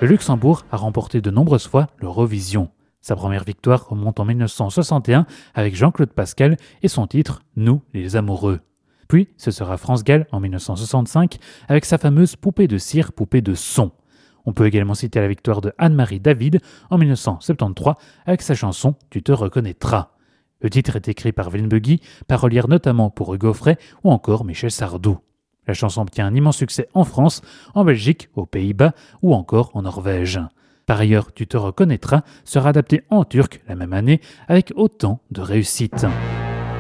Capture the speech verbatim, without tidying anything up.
Le Luxembourg a remporté de nombreuses fois l'Eurovision. Sa première victoire remonte en mille neuf cent soixante et un avec Jean-Claude Pascal et son titre « Nous, les amoureux ». Puis, ce sera France Gall en mille neuf cent soixante-cinq avec sa fameuse poupée de cire, poupée de son. On peut également citer la victoire de Anne-Marie David en mille neuf cent soixante-treize avec sa chanson « Tu te reconnaîtras ». Le titre est écrit par Vline Buggy, parolière notamment pour Hugo Frey ou encore Michel Sardou. La chanson obtient un immense succès en France, en Belgique, aux Pays-Bas ou encore en Norvège. Par ailleurs, Tu te reconnaîtras sera adapté en turc la même année avec autant de réussite.